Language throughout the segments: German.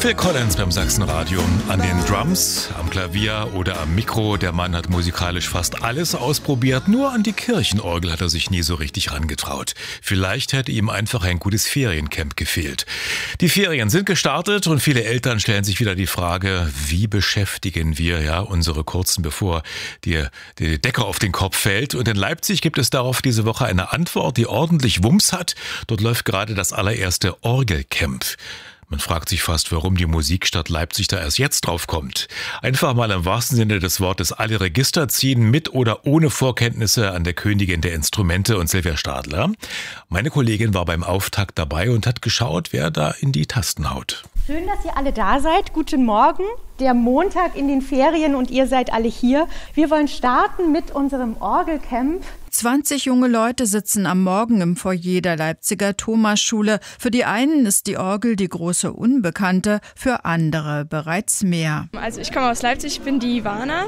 Phil Collins beim Sachsenradio. An den Drums, am Klavier oder am Mikro. Der Mann hat musikalisch fast alles ausprobiert. Nur an die Kirchenorgel hat er sich nie so richtig rangetraut. Vielleicht hätte ihm einfach ein gutes Feriencamp gefehlt. Die Ferien sind gestartet und viele Eltern stellen sich wieder die Frage, wie beschäftigen wir unsere Kurzen, bevor die Decke auf den Kopf fällt. Und in Leipzig gibt es darauf diese Woche eine Antwort, die ordentlich Wumms hat. Dort läuft gerade das allererste Orgelcamp. Man fragt sich fast, warum die Musikstadt Leipzig da erst jetzt drauf kommt. Einfach mal im wahrsten Sinne des Wortes alle Register ziehen, mit oder ohne Vorkenntnisse an der Königin der Instrumente und Silvia Stadler. Meine Kollegin war beim Auftakt dabei und hat geschaut, wer da in die Tasten haut. Schön, dass ihr alle da seid. Guten Morgen. Der Montag in den Ferien und ihr seid alle hier. Wir wollen starten mit unserem Orgelcamp. 20 junge Leute sitzen am Morgen im Foyer der Leipziger Thomasschule. Für die einen ist die Orgel die große Unbekannte, für andere bereits mehr. Also ich komme aus Leipzig, ich bin die Ivana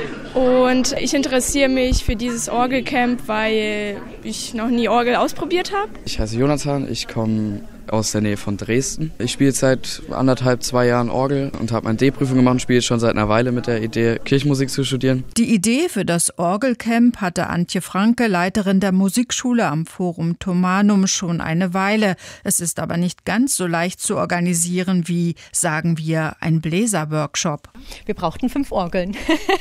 und ich interessiere mich für dieses Orgelcamp, weil ich noch nie Orgel ausprobiert habe. Ich heiße Jonathan, ich komme aus der Nähe von Dresden. Ich spiele seit 2 Jahren Orgel und habe meine D-Prüfung gemacht und spiele schon seit einer Weile mit der Idee, Kirchenmusik zu studieren. Die Idee für das Orgelcamp hatte Antje Franke, Leiterin der Musikschule am Forum Thomanum, schon eine Weile. Es ist aber nicht ganz so leicht zu organisieren wie, sagen wir, ein Bläserworkshop. Wir brauchten 5 Orgeln,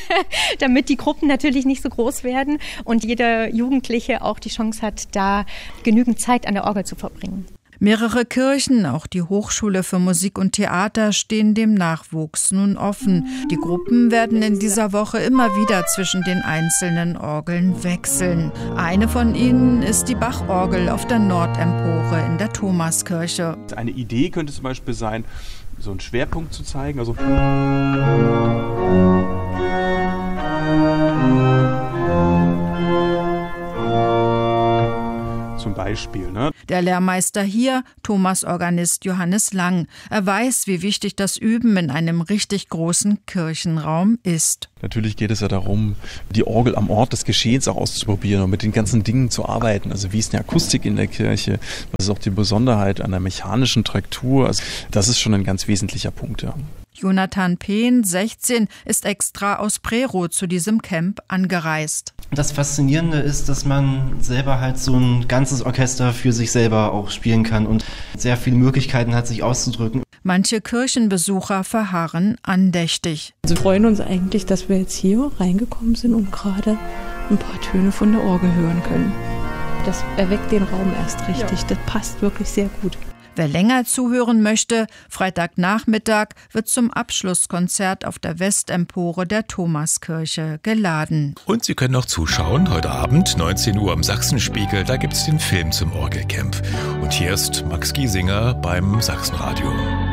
damit die Gruppen natürlich nicht so groß werden und jeder Jugendliche auch die Chance hat, da genügend Zeit an der Orgel zu verbringen. Mehrere Kirchen, auch die Hochschule für Musik und Theater, stehen dem Nachwuchs nun offen. Die Gruppen werden in dieser Woche immer wieder zwischen den einzelnen Orgeln wechseln. Eine von ihnen ist die Bachorgel auf der Nordempore in der Thomaskirche. Eine Idee könnte zum Beispiel sein, so einen Schwerpunkt zu zeigen. Also zum Beispiel. Der Lehrmeister hier, Thomasorganist Johannes Lang. Er weiß, wie wichtig das Üben in einem richtig großen Kirchenraum ist. Natürlich geht es ja darum, die Orgel am Ort des Geschehens auch auszuprobieren und mit den ganzen Dingen zu arbeiten. Also wie ist die Akustik in der Kirche? Was ist auch die Besonderheit an der mechanischen Traktur? Also das ist schon ein ganz wesentlicher Punkt, ja. Jonathan Pehn, 16, ist extra aus Prerow zu diesem Camp angereist. Das Faszinierende ist, dass man selber halt so ein ganzes Orchester für sich selber auch spielen kann und sehr viele Möglichkeiten hat, sich auszudrücken. Manche Kirchenbesucher verharren andächtig. Wir freuen uns eigentlich, dass wir jetzt hier reingekommen sind und gerade ein paar Töne von der Orgel hören können. Das erweckt den Raum erst richtig. Ja. Das passt wirklich sehr gut. Wer länger zuhören möchte, Freitagnachmittag wird zum Abschlusskonzert auf der Westempore der Thomaskirche geladen. Und Sie können noch zuschauen, heute Abend, 19 Uhr im Sachsenspiegel, da gibt es den Film zum Orgelcamp. Und hier ist Max Giesinger beim Sachsenradio.